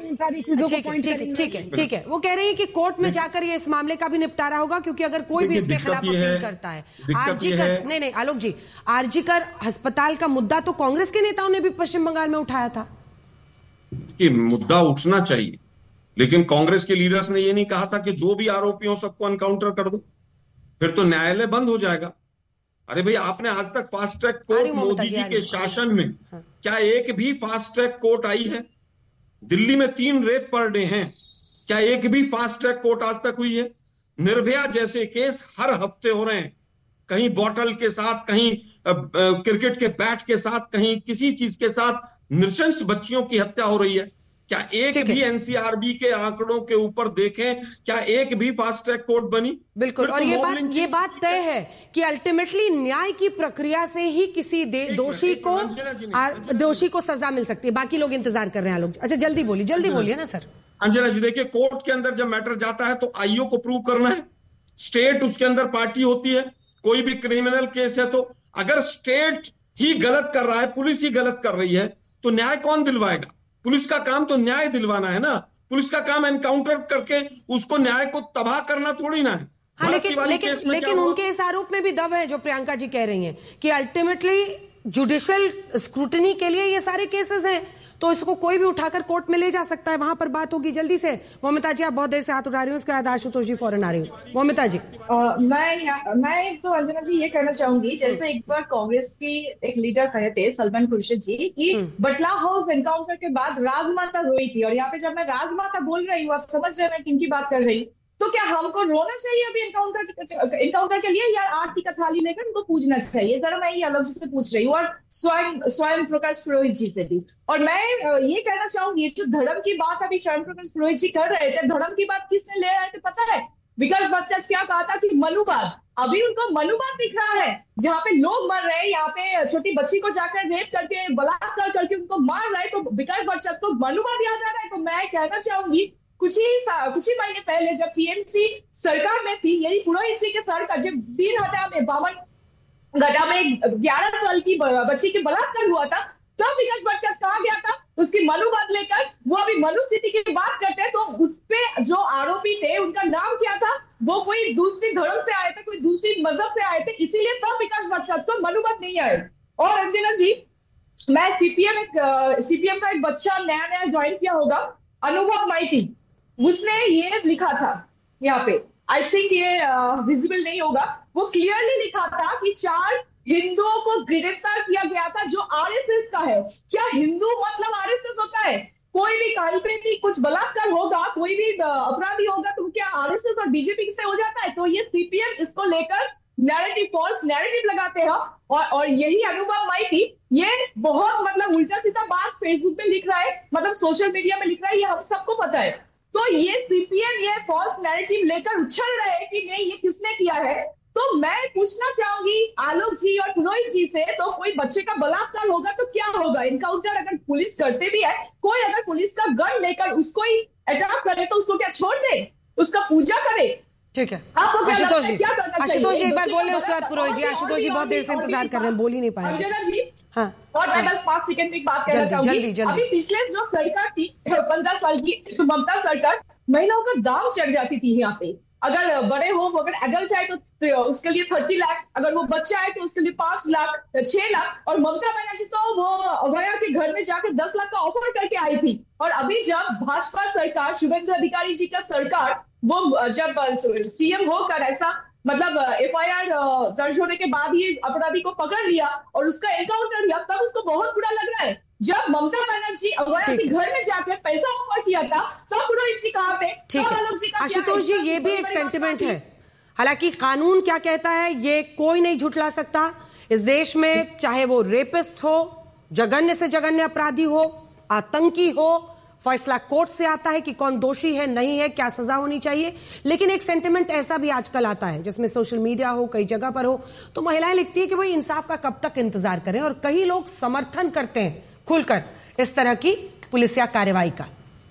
ठीक है, वो कह रही है कि कोर्ट में जाकर ये इस मामले का भी निपटारा होगा, क्योंकि अगर कोई भी इसके खिलाफ अपील करता है। आरजीकर नहीं आलोक जी, आरजीकर अस्पताल का मुद्दा तो कांग्रेस के नेताओं ने भी पश्चिम बंगाल में उठाया था कि मुद्दा उठना चाहिए, लेकिन कांग्रेस के लीडर्स ने ये नहीं कहा था कि जो भी आरोपी हो सबको एनकाउंटर कर दो, फिर तो न्यायालय बंद हो जाएगा। अरे भाई, आपने आज तक fast track court Modi ji के शासन में क्या एक भी फास्ट ट्रैक कोर्ट आई है? दिल्ली में 3 रेप पर डे हैं, क्या एक भी फास्ट ट्रैक कोर्ट आज तक हुई है? निर्भया जैसे केस हर हफ्ते हो रहे हैं, कहीं बॉटल के साथ, कहीं क्रिकेट के बैट के साथ, कहीं किसी चीज के साथ नृशंस बच्चियों की हत्या हो रही है। क्या एक भी एनसीआरबी के आंकड़ों के ऊपर देखें, क्या एक भी फास्ट ट्रैक कोर्ट बनी? बिल्कुल। और ये बात तय है कि अल्टीमेटली न्याय की प्रक्रिया से ही किसी दोषी को सजा मिल सकती है। बाकी लोग इंतजार कर रहे हैं। लोग अच्छा जल्दी बोलिए ना सर। अंजना जी देखिए, कोर्ट के अंदर जब मैटर जाता है तो आईओ को प्रूव करना है, स्टेट उसके अंदर पार्टी होती है। कोई भी क्रिमिनल केस है तो अगर स्टेट ही गलत कर रहा है, पुलिस ही गलत कर रही है, तो न्याय कौन दिलवाएगा? पुलिस का काम तो न्याय दिलवाना है ना। पुलिस का काम एनकाउंटर करके उसको न्याय को तबाह करना थोड़ी ना है। हाँ, लेकिन उनके इस आरोप में भी दम है जो प्रियंका जी कह रही हैं कि अल्टीमेटली जुडिशियल स्क्रूटनी के लिए ये सारे केसेस हैं, तो इसको कोई भी उठाकर कोर्ट में ले जा सकता है, वहां पर बात होगी। जल्दी से मोमिता जी, आप बहुत देर से हाथ उठा रही हूँ, उसके बाद आशुतोष जी फौरन आ रही हूँ। मोमिता जी। मैं तो अंजना जी ये कहना चाहूंगी, जैसे एक बार कांग्रेस की एक लीडर कहे थे सलमान खुर्शीद जी कि बटला हाउस एनकाउंटर के बाद राजमाता रोई थी, और यहाँ पे जब मैं राजमाता बोल रही हूँ, आप समझ रहे हैं मैं किनकी बात कर रही हूँ, तो क्या हमको रोना चाहिए अभी एनकाउंटर के लिए, या आरती का थाली लेकर उनको पूजना चाहिए? जरा मैं ये अलग से पूछ रही हूँ, और स्वयं प्रकाश पुरोहित जी से भी। और मैं ये कहना चाहूंगी, जो धर्म की बात अभी स्वयं प्रकाश पुरोहित जी कर रहे थे, धर्म की बात किसने ले रहे थे पता है? विकास बच्चा क्या कहा था कि मनुवाद, अभी उनको मनुवाद दिख रहा है, जहाँ पे लोग मर रहे हैं, यहाँ पे छोटी बच्ची को जाकर रेप करके बलात्कार करके उनको मार रहे हैं, तो विकास बच्चा को मनुवाद याद आ रहा है। तो मैं कहना चाहूंगी, कुछ ही महीने पहले जब टीएमसी सरकार में थी, यही पुरोहित जी के सरकार, जब 3 गड्ढा में 11 साल की बच्ची के बलात्कार हुआ था, तब विकास बच्चा कहा गया था उसकी मनुवाद लेकर, वो अभी मनुस्थिति की बात करते हैं, तो उसपे जो आरोपी थे उनका नाम क्या था? वो कोई दूसरी धर्म से आए थे, कोई दूसरी मजहब से आए थे, इसीलिए तब विकास बच्चा को मनुवाद नहीं आए। और अंजना जी, मैं सीपीएम का एक बच्चा नया ज्वाइन किया होगा, अनुभव माइती, उसने ये लिखा था यहाँ पे, आई थिंक ये विजिबल नहीं होगा, वो क्लियरली लिखा था कि 4 हिंदुओं को गिरफ्तार किया गया था जो आरएसएस का है। क्या हिंदू मतलब आरएसएस होता है? कोई भी कहीं पे भी कुछ बलात्कार होगा, कोई भी अपराधी होगा, तो क्या आरएसएस और बीजेपी से हो जाता है? तो ये सीपीएम इसको लेकर फॉल्स नैरेटिव लगाते हैं, और यही अनुभव माइती ये बहुत मतलब उल्टा सीधा बात फेसबुक पे लिख रहा है, मतलब सोशल मीडिया में लिख रहा है, ये हम सबको पता है। तो ये सीपीएम ये फॉल्स नैरेटिव लेकर उछल रहे हैं कि नहीं ये किसने किया है। तो मैं पूछना चाहूंगी आलोक जी और पुरोहित जी से, तो कोई बच्चे का बलात्कार होगा तो क्या होगा? एनकाउंटर अगर पुलिस करते भी है, कोई अगर पुलिस का गन लेकर उसको ही अटैक करे तो उसको क्या छोड़ दे? उसका पूजा करे? ठीक है आपको क्या आशुतोष जी, क्या करना चाहिए? आशुतोष जी एक बार बोल रहे, उसके बाद पुरोहित जी। आशुतोष जी बहुत देर से इंतजार कर रहे हैं, बोल ही नहीं पाए। अंजना जी, हाँ, और मैं 5 सेकंड में एक बात कहना चाहूंगी। अभी पिछले जो सरकार थी 15 साल की ममता सरकार, महिलाओं का दाम चढ़ जाती थी यहाँ पे। अगर बड़े हो, अगर एडल्ट आए तो उसके लिए 30 लाख, अगर वो बच्चा है तो उसके लिए 5 लाख 6 लाख। और ममता बनर्जी तो वो अभया के घर में जाकर 10 लाख का ऑफर करके आई थी। और अभी जब भाजपा सरकार, शुभेंदु अधिकारी जी का सरकार, वो जब सीएम होकर ऐसा मतलब एफआईआर दर्ज होने के बाद ही अपराधी को पकड़ लिया और उसका एनकाउंटर लिया, तब उसको बहुत बुरा लग रहा है। जब ममता बनर्जी अभया के घर में जाकर पैसा ऑफर किया था, तब पुरोहित जी कहा थे। ठीक है आशुतोष जी, ये भी एक सेंटिमेंट है। हालांकि कानून क्या कहता है ये कोई नहीं झुठला सकता। इस देश में चाहे वो रेपिस्ट हो, जघन्य से जघन्य अपराधी हो, आतंकी हो, फैसला कोर्ट से आता है कि कौन दोषी है, नहीं है, क्या सजा होनी चाहिए। लेकिन एक सेंटिमेंट ऐसा भी आजकल आता है जिसमें सोशल मीडिया हो, कई जगह पर हो, तो महिलाएं लिखती है कि भाई इंसाफ का कब तक इंतजार करें। और कई लोग समर्थन करते हैं खुलकर इस तरह की पुलिसिया कार्रवाई का।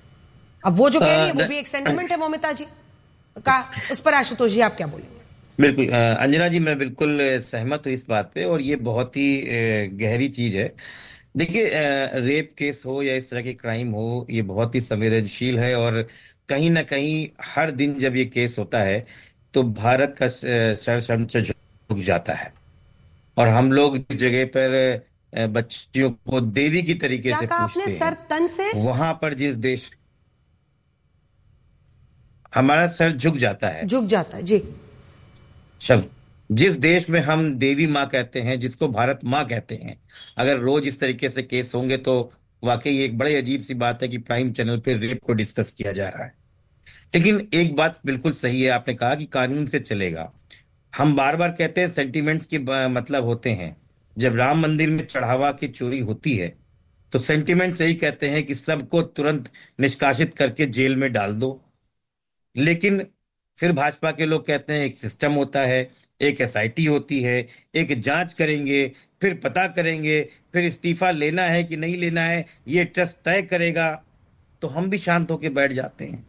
अब वो जो कह रही है वो भी एक सेंटिमेंट है मोमिता जी का, उस पर आशुतोष जी आप क्या बोलेंगे? बिल्कुल अंजना जी, मैं बिल्कुल सहमत हूं इस बात पे, और ये बहुत ही गहरी चीज है। देखिए, रेप केस हो या इस तरह के क्राइम हो, ये बहुत ही संवेदनशील है, और कहीं ना कहीं हर दिन जब ये केस होता है तो भारत का सर से झुक जाता है, और हम लोग इस जगह पर बच्चियों को देवी की तरीके से पूछते हैं। सर तन से वहां पर जिस देश हमारा सर झुक जाता है जी शब्द, जिस देश में हम देवी माँ कहते हैं, जिसको भारत माँ कहते हैं, अगर रोज इस तरीके से केस होंगे तो वाकई एक बड़ी अजीब सी बात है कि प्राइम चैनल पे रेप को डिस्कस किया जा रहा है। लेकिन एक बात बिल्कुल सही है, आपने कहा कि कानून से चलेगा। हम बार बार कहते हैं सेंटिमेंट्स के मतलब होते हैं। जब राम मंदिर में चढ़ावा की चोरी होती है तो सेंटिमेंट्स यही कहते हैं कि सबको तुरंत निष्कासित करके जेल में डाल दो। लेकिन फिर भाजपा के लोग कहते हैं एक सिस्टम होता है, एक एसआईटी होती है, एक जांच करेंगे, फिर पता करेंगे, फिर इस्तीफा लेना है कि नहीं लेना है ये ट्रस्ट तय करेगा। तो हम भी शांत होकर बैठ जाते हैं।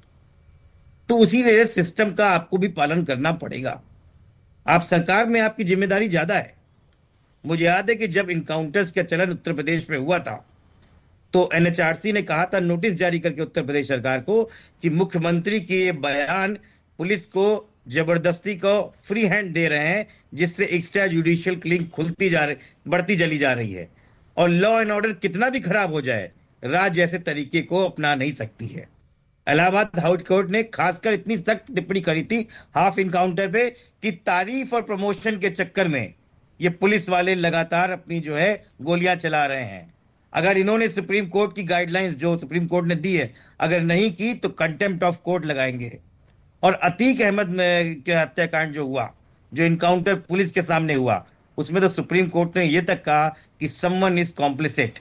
तो उसी वजह सिस्टम का आपको भी पालन करना पड़ेगा। आप सरकार में, आपकी जिम्मेदारी ज्यादा है। मुझे याद है कि जब इनकाउंटर्स का चलन उत्तर प्रदेश में हुआ था तो एनएचआरसी ने कहा था, नोटिस जारी करके उत्तर प्रदेश सरकार को, कि मुख्यमंत्री के ये बयान पुलिस को जबरदस्ती को फ्री हैंड दे रहे हैं, जिससे एक्स्ट्रा जुडिशियल किलिंग बढ़ती चली जा रही है और लॉ एंड ऑर्डर कितना भी खराब हो जाए राज जैसे तरीके को अपना नहीं सकती है। इलाहाबाद हाई कोर्ट ने खासकर इतनी सख्त टिप्पणी करी थी हाफ इनकाउंटर पे कि तारीफ और प्रमोशन के चक्कर में ये पुलिस वाले लगातार अपनी जो है गोलियां चला रहे हैं। अगर इन्होंने सुप्रीम कोर्ट की गाइडलाइंस जो सुप्रीम कोर्ट ने दी है अगर नहीं की तो कंटेम्प्ट ऑफ कोर्ट लगाएंगे। और अतीक अहमद के हत्याकांड जो हुआ, जो इनकाउंटर पुलिस के सामने हुआ, उसमें तो सुप्रीम कोर्ट ने यह तक कहा कि समवन इज कॉम्प्लिसिट।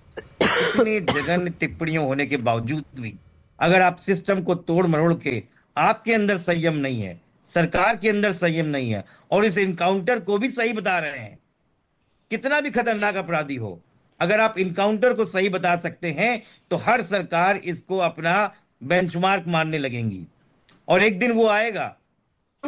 इतनी जघन्य टिप्पणियों होने के बावजूद भी अगर आप सिस्टम को तोड़ मरोड़ के, आपके अंदर संयम नहीं है, सरकार के अंदर संयम नहीं है और इस इनकाउंटर को भी सही बता रहे हैं, कितना भी खतरनाक अपराधी हो, अगर आप इनकाउंटर को सही बता सकते हैं तो हर सरकार इसको अपना बेंचमार्क मानने लगेंगी और एक दिन वो आएगा। तो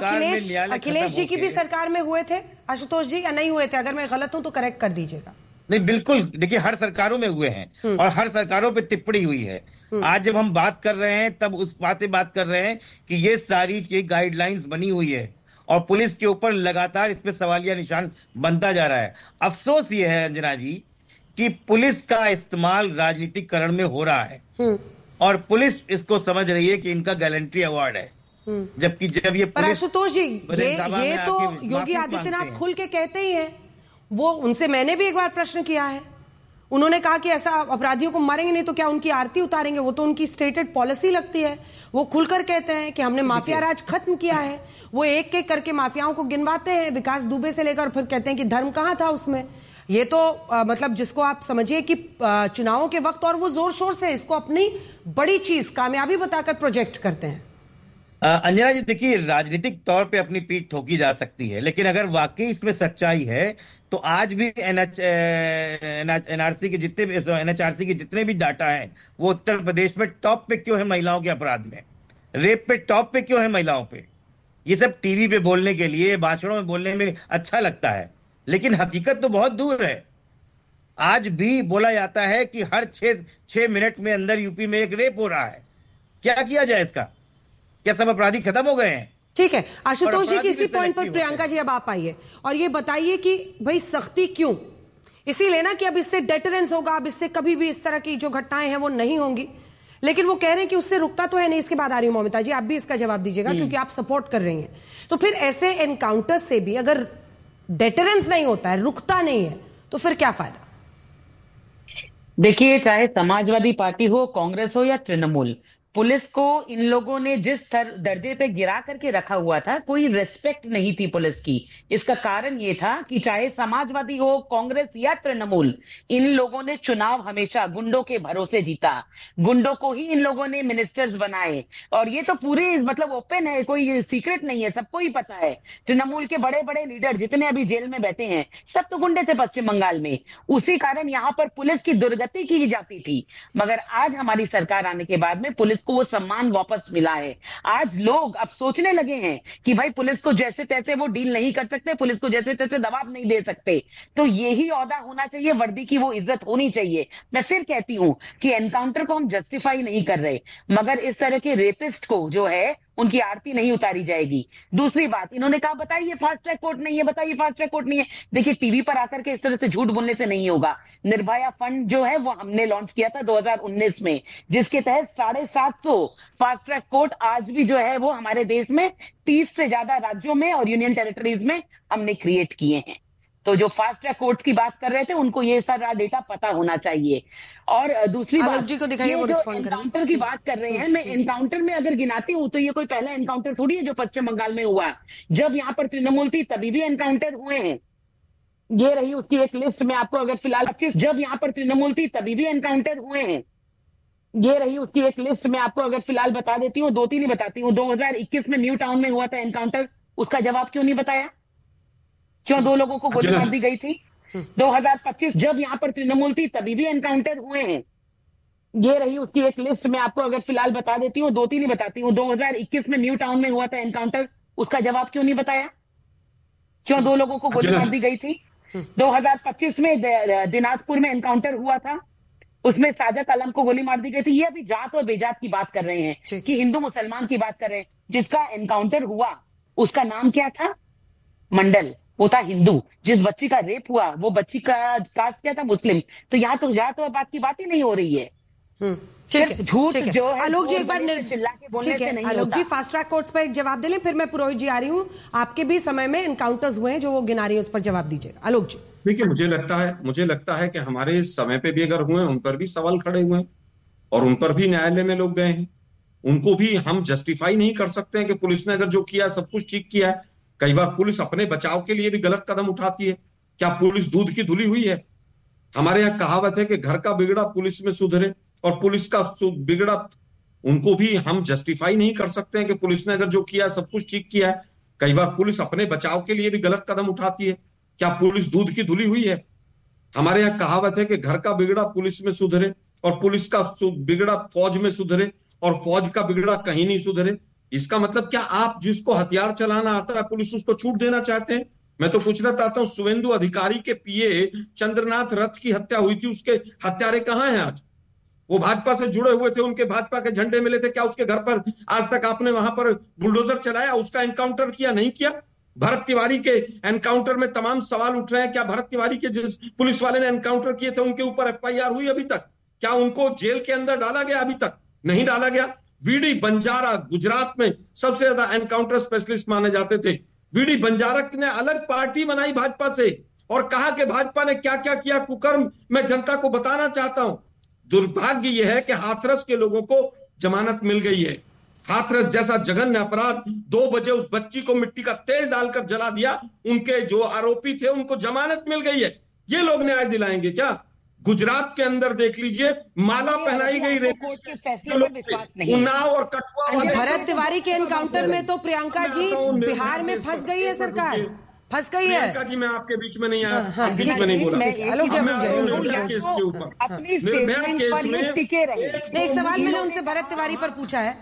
अखिलेश जी की भी सरकार में हुए थे आशुतोष जी, या नहीं हुए थे? अगर मैं गलत हूं तो करेक्ट कर दीजिएगा। नहीं, बिल्कुल, देखिए हर सरकारों में हुए हैं और हर सरकारों पे टिप्पणी हुई है। आज जब हम बात कर रहे हैं तब उस बात कर रहे हैं कि ये सारी गाइडलाइंस बनी हुई है और पुलिस के ऊपर लगातार इस पे सवालिया निशान बनता जा रहा है। अफसोस ये है अंजना जी कि पुलिस का इस्तेमाल राजनीतिकरण में हो रहा है और पुलिस इसको समझ रही है कि इनका गैलेंट्री अवार्ड है, जबकि जब ये पर आशुतोष जी ये तो योगी आदित्यनाथ खुल के कहते ही हैं। वो उनसे मैंने भी एक बार प्रश्न किया है, उन्होंने कहा कि ऐसा अपराधियों को मारेंगे नहीं तो क्या उनकी आरती उतारेंगे, वो तो उनकी स्टेटेड पॉलिसी लगती है। वो खुलकर कहते हैं कि हमने माफिया राज खत्म किया है। वो एक एक करके माफियाओं को गिनवाते हैं, विकास दुबे से लेकर, फिर कहते हैं कि धर्म कहां था उसमें। ये तो मतलब जिसको आप समझिए कि चुनावों के वक्त और वो जोर शोर से इसको अपनी बड़ी चीज कामयाबी बताकर प्रोजेक्ट करते हैं। अंजना जी देखिए, राजनीतिक तौर पे अपनी पीठ ठोकी जा सकती है, लेकिन अगर वाकई इसमें सच्चाई है तो आज भी एनआरसी के जितने भी एनएचआरसी के जितने भी डाटा हैं वो उत्तर प्रदेश में टॉप पे क्यों है महिलाओं के अपराध में, रेप पे टॉप पे क्यों है महिलाओं पे। ये सब टीवी पे बोलने के लिए, भाषणों में बोलने में अच्छा लगता है, लेकिन हकीकत तो बहुत दूर है। आज भी बोला जाता है कि हर 6 मिनट में अंदर यूपी में एक रेप हो रहा है। क्या किया जाए इसका? क्या सब अपराधी खत्म हो गए हैं? ठीक है आशुतोष जी, किसी पॉइंट पर प्रियंका जी अब आप आइए और ये बताइए कि भाई सख्ती क्यों? इसीलिए ना कि अब इससे डेटरेंस होगा, अब इससे कभी भी इस तरह की जो घटनाएं हैं वो नहीं होंगी। लेकिन वो कह रहे हैं कि उससे रुकता तो है नहीं। इसके बाद आ रही हूं ममता जी, आप भी इसका जवाब दीजिएगा क्योंकि आप सपोर्ट कर रही हैं। तो फिर ऐसे एनकाउंटर से भी अगर डेटरेंस नहीं होता है, रुकता नहीं है, तो फिर क्या फायदा? देखिए, चाहे समाजवादी पार्टी हो, कांग्रेस हो या तृणमूल, पुलिस को इन लोगों ने जिस दर्जे पे गिरा करके रखा हुआ था, कोई रेस्पेक्ट नहीं थी पुलिस की। इसका कारण ये था कि चाहे समाजवादी हो, कांग्रेस या तृणमूल, इन लोगों ने चुनाव हमेशा गुंडों के भरोसे जीता। गुंडों को ही इन लोगों ने मिनिस्टर्स बनाए और ये तो पूरे मतलब ओपन है, कोई सीक्रेट नहीं है, सबको ही पता है। तृणमूल के बड़े बड़े लीडर जितने अभी जेल में बैठे हैं सब तो गुंडे थे पश्चिम बंगाल में। उसी कारण यहाँ पर पुलिस की दुर्गति की जाती थी। मगर आज हमारी सरकार आने के बाद में पुलिस को वो सम्मान वापस मिला है। आज लोग अब सोचने लगे हैं कि भाई पुलिस को जैसे तैसे वो डील नहीं कर सकते, पुलिस को जैसे तैसे दबाव नहीं दे सकते। तो यही औदा होना चाहिए, वर्दी की वो इज्जत होनी चाहिए। मैं फिर कहती हूं कि एनकाउंटर को हम जस्टिफाई नहीं कर रहे, मगर इस तरह के रेपिस्ट को जो है उनकी आरती नहीं उतारी जाएगी। दूसरी बात, इन्होंने कहा बताइए फास्ट ट्रैक कोर्ट नहीं है, बताइए फास्ट ट्रैक कोर्ट नहीं है। देखिए, टीवी पर आकर के इस तरह से झूठ बोलने से नहीं होगा। निर्भया फंड जो है वो हमने लॉन्च किया था 2019 में, जिसके तहत 750 फास्ट ट्रैक कोर्ट आज भी जो है वो हमारे देश में 30 से ज्यादा राज्यों में और यूनियन टेरिटरीज में हमने क्रिएट किए हैं। तो जो फास्ट ट्रैक कोर्ट की बात कर रहे थे उनको ये सारा डेटा पता होना चाहिए। और दूसरी बात, जी को दिखाइए, वो रिस्पॉन्ड करें। एनकाउंटर की बात कर रहे हैं, मैं एनकाउंटर में अगर गिनाती हूँ तो ये कोई पहला एनकाउंटर थोड़ी है जो पश्चिम बंगाल में हुआ। जब यहाँ पर तृणमूल थी तभी भी एनकाउंटर हुए हैं। ये रही उसकी एक लिस्ट में आपको अगर फिलहाल 25, जब यहाँ पर तृणमूल थी तभी भी एनकाउंटर हुए हैं। ये रही उसकी एक लिस्ट में आपको अगर फिलहाल बता देती हूँ, 2-3 ही बताती हूँ। 2021 में न्यू टाउन में हुआ था एनकाउंटर, उसका जवाब क्यों नहीं बताया? क्यों 2 लोगों को गोली मार दी गई थी? 2025 जब यहाँ पर तृणमूल थी तभी भी एनकाउंटर हुए हैं। ये रही उसकी एक लिस्ट में आपको अगर फिलहाल बता देती हूँ, 2-3 ही बताती हूँ। 2021 में न्यू टाउन में हुआ था एनकाउंटर, उसका जवाब क्यों नहीं बताया? क्यों 2 लोगों को गोली मार दी गई थी? 2025 में दिनाजपुर में एनकाउंटर हुआ था, उसमें साजद आलम को गोली मार दी गई थी। ये अभी जात और बेजात की बात कर रहे हैं कि हिंदू मुसलमान की बात कर रहे हैं। जिसका एनकाउंटर हुआ उसका नाम क्या था? मंडल, वो था हिंदू। जिस बच्ची का रेप हुआ वो बच्ची का कास्ट क्या था? मुस्लिम। तो यहाँ तो जात और बात की बात ही नहीं हो रही है। ठीक है, झूठ ठीक है। जो है आलोक जी एक बार चिल्ला के बोलने से नहीं आलोक होता। जी फास्ट ट्रैक कोर्ट्स पर एक जवाब दे लें, फिर मैं पुरोहित जी आ रही हूँ। आपके भी समय में एनकाउंटर्स हुए हैं जो वो गिना रही है, उस पर जवाब दीजिएगा। आलोक जी देखिए, मुझे लगता है कि हमारे समय पे भी अगर हुए, उन पर भी सवाल खड़े हुए हैं और उन पर भी न्यायालय में लोग गए हैं। उनको भी हम जस्टिफाई नहीं कर सकते हैं कि पुलिस ने अगर जो किया सब कुछ ठीक किया है। कई बार पुलिस अपने बचाव के लिए भी गलत कदम उठाती है। क्या पुलिस दूध की धुली हुई है? हमारे यहाँ कहावत है कि घर का बिगड़ा पुलिस में सुधरे, और पुलिस का बिगड़ा, उनको भी हम जस्टिफाई नहीं कर सकते हैं कि पुलिस ने अगर जो किया सब कुछ ठीक किया है। कई बार पुलिस अपने बचाव के लिए भी गलत कदम उठाती है। क्या पुलिस दूध की धुली हुई है? हमारे यहाँ कहावत है कि घर का बिगड़ा पुलिस में सुधरे, और पुलिस का बिगड़ा फौज में सुधरे, और फौज का बिगड़ा कहीं नहीं सुधरे। इसका मतलब क्या आप जिसको हथियार चलाना आता है पुलिस उसको छूट देना चाहते हैं? मैं तो पूछना चाहता हूं, शुभेंदु अधिकारी के पीए चंद्रनाथ रथ की हत्या हुई थी, उसके हत्यारे कहां हैं आज? वो भाजपा से जुड़े हुए थे, उनके भाजपा के झंडे मिले थे। क्या उसके घर पर आज तक आपने वहां पर बुलडोजर चलाया, उसका एनकाउंटर किया? नहीं किया। भरत तिवारी के एनकाउंटर में तमाम सवाल उठ रहे हैं। क्या भरत तिवारी के जिस पुलिस वाले ने एनकाउंटर किए थे उनके ऊपर एफआईआर हुई अभी तक? क्या उनको जेल के अंदर डाला गया? अभी तक नहीं डाला गया। वीडी बंजारा गुजरात में सबसे ज्यादा एनकाउंटर स्पेशलिस्ट माने जाते थे। वीडी बंजारा ने अलग पार्टी बनाई भाजपा से और कहा कि भाजपा ने क्या क्या किया कुकर्म मैं जनता को बताना चाहता हूं। दुर्भाग्य यह है कि हाथरस के लोगों को जमानत मिल गई है। हाथरस जैसा जघन्य अपराध, 2 बजे उस बच्ची को मिट्टी का तेल डालकर जला दिया, उनके जो आरोपी थे उनको जमानत मिल गई है। ये लोग न्याय दिलाएंगे क्या? गुजरात के अंदर देख लीजिए, माला पहनाई गई उन्नाव और कठुआ वाले। भरत तिवारी के एनकाउंटर में तो प्रियंका जी बिहार में फंस गई है, सरकार फंस गई है। प्रियंका जी मैं आपके बीच में नहीं आया, बीच में नहीं बोला। एक सवाल मैंने उनसे भरत तिवारी पर पूछा है।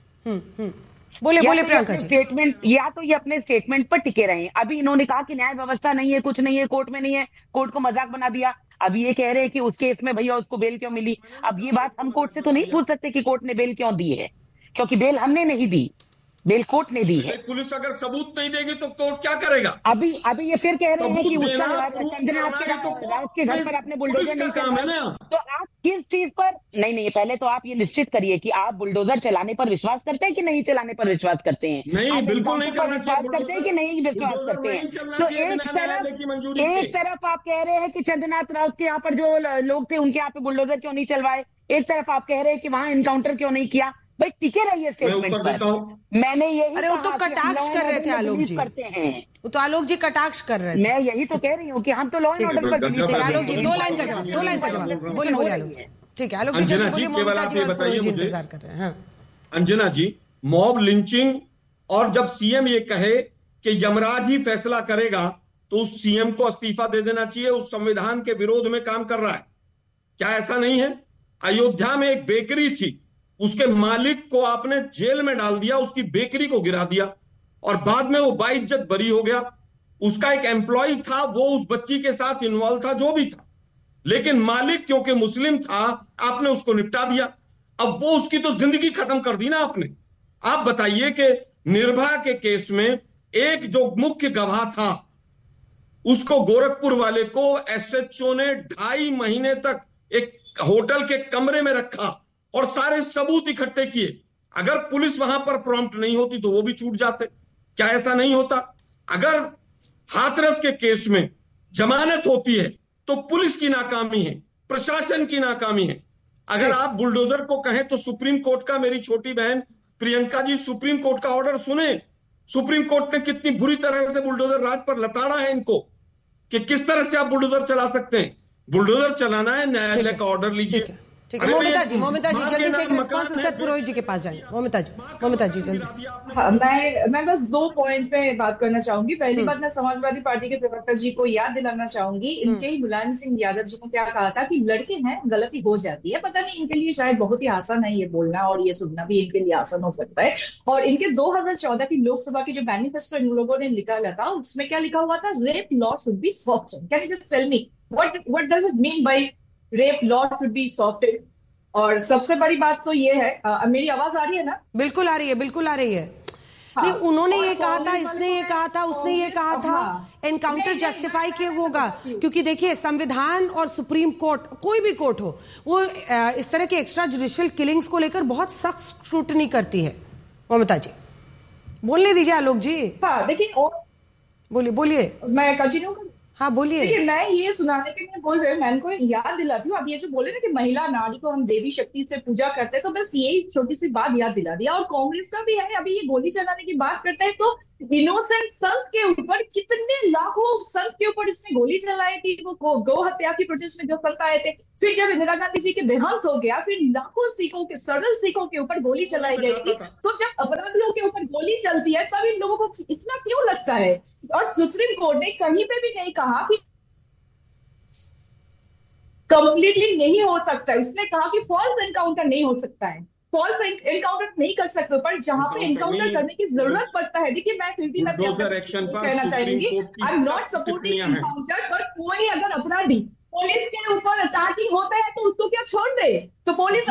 बोले प्रियंका जी। स्टेटमेंट, या तो ये अपने स्टेटमेंट पर टिके रहे। अभी इन्होंने कहा कि न्याय व्यवस्था नहीं है, कुछ नहीं है, कोर्ट में नहीं है, कोर्ट को मजाक बना दिया। अब ये कह रहे हैं कि उस केस में भैया उसको बेल क्यों मिली। अब ये बात हम कोर्ट से तो नहीं पूछ सकते कि कोर्ट ने बेल क्यों दी है, क्योंकि बेल हमने नहीं दी, बेल कोर्ट ने दी है। पुलिस अगर सबूत नहीं देगी तो कोर्ट क्या करेगा? अभी ये फिर कह रहे हैं कि उसका चंद्रनाथ के घर पर आपने बुलडोजर नहीं चलाया, तो आप किस चीज पर? नहीं, पहले तो आप ये निश्चित करिए कि आप बुलडोजर चलाने पर विश्वास करते हैं कि नहीं चलाने पर विश्वास करते हैं। नहीं, बिल्कुल नहीं विश्वास करते हैं कि नहीं विश्वास करते हैं। तो एक तरफ आप कह रहे हैं कि चंद्रनाथ राउत के यहाँ पर जो लोग थे उनके यहाँ पे बुलडोजर क्यों नहीं चलवाए, एक तरफ आप कह रहे हैं कि वहां एनकाउंटर क्यों नहीं किया। भाई टिके रहिए स्टेटमेंट पर। मैंने यही अरे वो तो कटाक्ष कर रहे थे आलोक जी, करते हैं वो तो आलोक जी कटाक्ष कर रहे थे। मैं यही तो कह रही हूँ कि हम तो लॉ एंड ऑर्डर पर। आलोक जी 2 लाइन का जवाब बोलिए आलोक। ठीक है आलोक जी, बोलिए। ममता जी इंतजार कर रहे हैं। अंजना जी, मॉब लिंचिंग और जब सीएम ये कहे कि यमराज ही फैसला करेगा तो उस सीएम को इस्तीफा दे देना चाहिए। उस संविधान के विरोध में काम कर रहा है। क्या ऐसा नहीं है? अयोध्या में एक बेकरी थी, उसके मालिक को आपने जेल में डाल दिया, उसकी बेकरी को गिरा दिया और बाद में वो बाइज्जत बरी हो गया। उसका एक एम्प्लॉय था, वो उस बच्ची के साथ इन्वॉल्व था, जो भी था, लेकिन मालिक क्योंकि मुस्लिम था आपने उसको निपटा दिया। अब वो उसकी तो जिंदगी खत्म कर दी ना आपने। आप बताइए कि निर्भया के केस में एक जो मुख्य गवाह था उसको गोरखपुर वाले को एसएचओ ने 2.5 महीने तक एक होटल के कमरे में रखा और सारे सबूत इकट्ठे किए। अगर पुलिस वहां पर प्रॉम्प्ट नहीं होती तो वो भी छूट जाते। क्या ऐसा नहीं होता? अगर हाथरस के केस में जमानत होती है तो पुलिस की नाकामी है, प्रशासन की नाकामी है। अगर आप बुलडोजर को कहें तो सुप्रीम कोर्ट का, मेरी छोटी बहन प्रियंका जी, सुप्रीम कोर्ट का ऑर्डर सुने। सुप्रीम कोर्ट ने कितनी बुरी तरह से बुलडोजर राज पर लताड़ा है इनको कि किस तरह से आप बुलडोजर चला सकते हैं। बुलडोजर चलाना है, न्यायालय का ऑर्डर लीजिए। ठीक है, ममता जी जल्दी से एक रिस्पॉन्स इसका पुरोहित जी के पास जाएंगे। ममता जी जल्दी से। हाँ, मैं बस 2 पॉइंट्स पे बात करना चाहूंगी। पहली बात, मैं समाजवादी पार्टी के प्रवक्ता जी को याद दिलाना चाहूंगी, इनके ही मुलायम सिंह यादव जी को क्या कहा था कि लड़के हैं, गलती हो जाती है। पता नहीं, इनके लिए शायद बहुत ही आसान है ये बोलना, और ये सुनना भी इनके लिए आसान हो सकता है। और इनके 2014 की लोकसभा की जो मैनिफेस्टो इन लोगों ने निकाला था, उसमें क्या लिखा हुआ था? Rape law should be सॉफ्टेड। Can you just tell me what does it mean by rape law should be सॉफ्टेड? और सबसे बड़ी बात तो ये है, मेरी आवाज आ रही है ना? बिल्कुल आ रही है, बिल्कुल आ रही है। नहीं, उन्होंने ये कहा था, इसने ये कहा था, उसने ये कहा था, एनकाउंटर जस्टिफाई क्यों होगा? क्योंकि देखिए, संविधान और सुप्रीम कोर्ट, कोई भी कोर्ट हो, वो इस तरह के एक्स्ट्रा जुडिशियल किलिंग्स को लेकर बहुत सख्त स्क्रूटनी करती है। ममता जी बोलने दीजिए। आलोक जी हाँ, देखिए, बोलिए। मैं कंटिन्यू करूं? हाँ बोलिए। देखिए, मैं ये सुनाने के लिए बोल रहे हैं, मैं इनको याद दिलाती हूँ। अब ये जो बोले ना कि महिला नारी को हम देवी शक्ति से पूजा करते हैं, तो बस यही छोटी सी बात याद दिला दिया। और कांग्रेस का भी है, अभी ये गोली चलाने की बात करते हैं तो इनोसेंट संत के ऊपर, कितने लाखों संत के ऊपर इसने गोली चलाई थी। वो गौ हत्या की प्रोटेस्ट में जो संत आए थे, फिर जब इंदिरा गांधी जी के देहांत हो गया, फिर लाखों सिखों के, सरल सिखों के ऊपर गोली चलाई गई थी। तो जब अपराधियों के ऊपर गोली चलती है, तब इन लोगों को इतना क्यों लगता है? और सुप्रीम कोर्ट ने कहीं पे भी नहीं कहा कि कंप्लीटली नहीं हो सकता है। उसने कहा कि फॉल्स एनकाउंटर नहीं हो सकता है, फॉल्स एनकाउंटर नहीं कर सकते, पर जहां पे एनकाउंटर करने की जरूरत पड़ता है। देखिए, मैं फिर भी कहना चाहूंगी, I am not supporting encounter, पर कोई अगर अपराधी पुलिस के ऊपर अटैकिंग होता है तो उसको क्या छोड़ दे? तो पुलिस